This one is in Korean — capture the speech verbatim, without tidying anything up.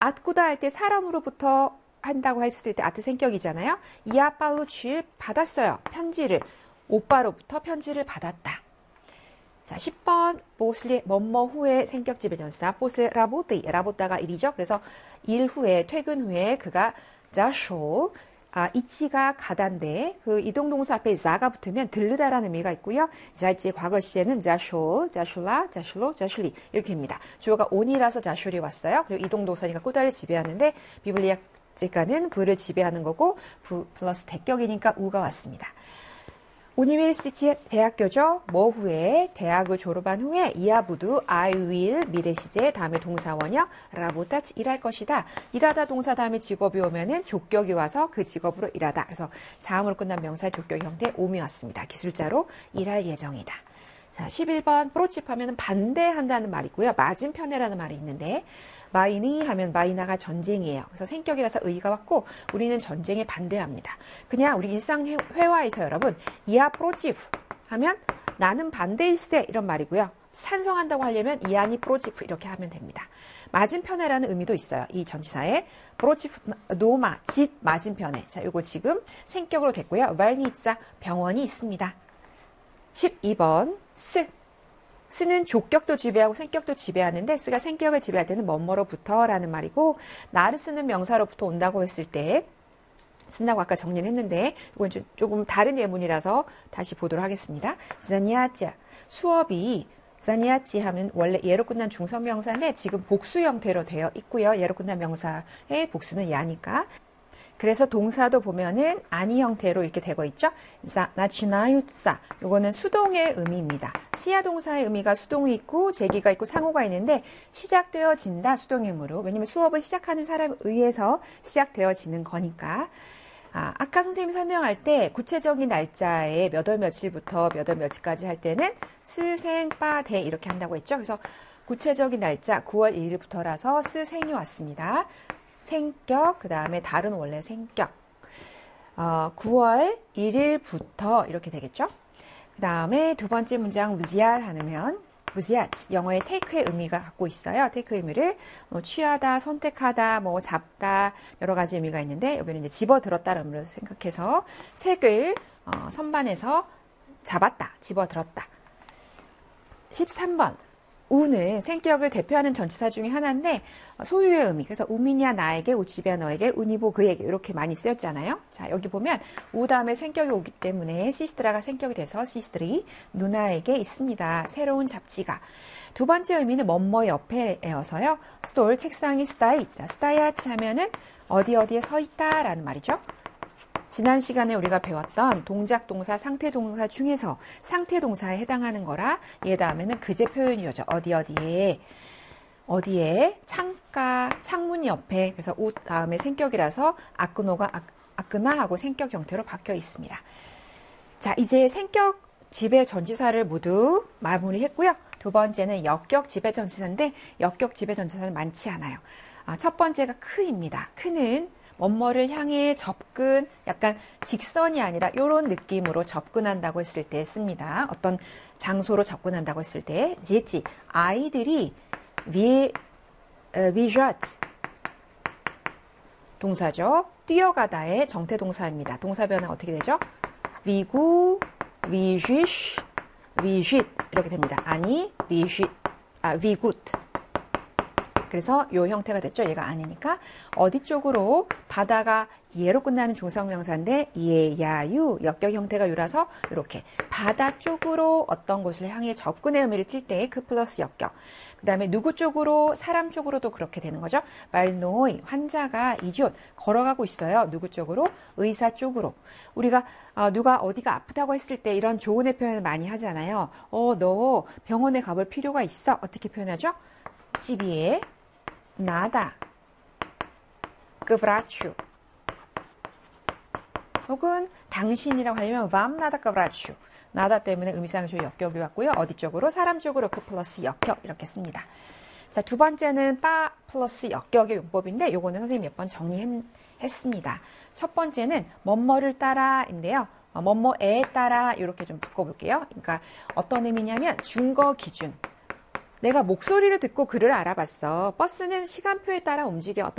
아꾸다 할 때 사람으로부터 한다고 했을 때 아트 생격이잖아요. 이아빨로취를 받았어요. 편지를. 오빠로부터 편지를 받았다. 자, 십 번 보슬리 뭐뭐 후에 생격 지배전사 보슬 라보트 라보다가 일이죠. 그래서 일 후에 퇴근 후에 그가 자쇼 아, 이치가 가다인데 그 이동동사 앞에 자가 붙으면 들르다라는 의미가 있고요. 자이치의 과거 시에는 자쇼, 자슐라, 자슐로, 자슐리 이렇게입니다. 주어가 온이라서 자슐이 왔어요. 그리고 이동동사니까 꾸다를 지배하는데 비블리아 제가는 부를 지배하는 거고 부 플러스 대격이니까 우가 왔습니다. 우니베시티 대학교죠. 뭐 후에 대학을 졸업한 후에 이하부두 I will 미래 시제 다음에 동사원형 라보타치 일할 것이다. 일하다 동사 다음에 직업이 오면은 족격이 와서 그 직업으로 일하다. 그래서 자음으로 끝난 명사의 족격 형태 오미 왔습니다. 기술자로 일할 예정이다. 자, 십일 번 프로칩 하면은 반대한다는 말이고요. 맞은편에라는 말이 있는데 마이니 하면 마이나가 전쟁이에요. 그래서 생격이라서 의가 왔고 우리는 전쟁에 반대합니다. 그냥 우리 일상 회화에서 여러분 이아 프로치프 하면 나는 반대일세 이런 말이고요. 찬성한다고 하려면 이아니 프로치프 이렇게 하면 됩니다. 맞은편에라는 의미도 있어요. 이 전치사에 프로치프 노마 짓 맞은편에. 자, 요거 지금 생격으로 됐고요. 발니자 병원이 있습니다. 십이 번 스 스는 족격도 지배하고 생격도 지배하는데 스가 생격을 지배할 때는 뭐뭐로부터 라는 말이고 나를 쓰는 명사로부터 온다고 했을 때 쓴다고 아까 정리를 했는데 이건 좀, 조금 다른 예문이라서 다시 보도록 하겠습니다. 자니아찌 수업이 자니아찌 하면 원래 예로 끝난 중성명사인데 지금 복수 형태로 되어 있고요. 예로 끝난 명사의 복수는 야니까 그래서 동사도 보면은 아니 형태로 이렇게 되고 있죠. 나치나유사 요거는 수동의 의미입니다. 시야 동사의 의미가 수동이 있고 제기가 있고 상호가 있는데 시작되어진다 수동의무로. 왜냐면 수업을 시작하는 사람에 의해서 시작되어지는 거니까. 아, 아까 선생님이 설명할 때 구체적인 날짜에 몇 월 며칠부터 몇 월 며칠까지 할 때는 스생빠대 이렇게 한다고 했죠. 그래서 구체적인 날짜 구월 일일부터라서 스생이 왔습니다. 생격, 그 다음에 다른 원래 생격. 어, 구월 일일부터 이렇게 되겠죠. 그 다음에 두 번째 문장 무지알 하면 무지알 영어의 take의 의미가 갖고 있어요. take 의미를 뭐 취하다, 선택하다, 뭐 잡다 여러 가지 의미가 있는데 여기는 이제 집어들었다는 의미로 생각해서 책을 어, 선반에서 잡았다, 집어들었다. 십삼 번 우는 생격을 대표하는 전치사 중에 하나인데 소유의 의미. 그래서 우민이야 나에게, 우집이야 너에게, 우니보 그에게 이렇게 많이 쓰였잖아요. 자, 여기 보면 우 다음에 생격이 오기 때문에 시스트라가 생격이 돼서 시스트리 누나에게 있습니다. 새로운 잡지가. 두 번째 의미는 뭐뭐 옆에여서요. 스톨 책상이 스타이. 자, 스타이아치 하면은 어디 어디에 서 있다라는 말이죠. 지난 시간에 우리가 배웠던 동작 동사, 상태 동사 중에서 상태 동사에 해당하는 거라 얘 다음에는 그제 표현이죠. 어디 어디에 어디에 창가, 창문 옆에 그래서 우 다음에 생격이라서 아끄노가 아, 아끄나하고 생격 형태로 바뀌어 있습니다. 자, 이제 생격 지배 전치사를 모두 마무리했고요. 두 번째는 역격 지배 전치사인데 역격 지배 전치사는 많지 않아요. 아, 첫 번째가 크입니다. 크는 뭐뭐를 향해 접근, 약간 직선이 아니라 이런 느낌으로 접근한다고 했을 때 씁니다. 어떤 장소로 접근한다고 했을 때, 지지 아이들이 위, 위저트 동사죠. 뛰어가다의 정태 동사입니다. 동사 변화 어떻게 되죠? 위구, 위쉬, 위쉿 이렇게 됩니다. 아니, 위쉿, 아, 위굿. 그래서 이 형태가 됐죠. 얘가 아니니까 어디 쪽으로 바다가 예로 끝나는 중성명사인데 예, 야, 유 역격 형태가 유라서 이렇게 바다 쪽으로 어떤 곳을 향해 접근의 의미를 띌 때 그 플러스 역격. 그 다음에 누구 쪽으로 사람 쪽으로도 그렇게 되는 거죠. 말노이 환자가 이웃 걸어가고 있어요. 누구 쪽으로? 의사 쪽으로. 우리가 어, 누가 어디가 아프다고 했을 때 이런 조언의 표현을 많이 하잖아요. 어, 너 병원에 가볼 필요가 있어. 어떻게 표현하죠? 집에 나다 그 브라추 혹은 당신이라고 하려면 vam nada que vrachu 나다 때문에 의미상조 역격이 왔고요. 어디 쪽으로? 사람 쪽으로 그 플러스 역격 이렇게 씁니다. 자, 두 번째는 빠 플러스 역격의 용법인데 요거는 선생님이 몇 번 정리했습니다. 첫 번째는 뭐뭐를 따라인데요. 뭐뭐에 따라 이렇게 좀 바꿔볼게요. 그러니까 어떤 의미냐면 준거 기준. 내가 목소리를 듣고 글을 알아봤어. 버스는 시간표에 따라 움직여. 어떤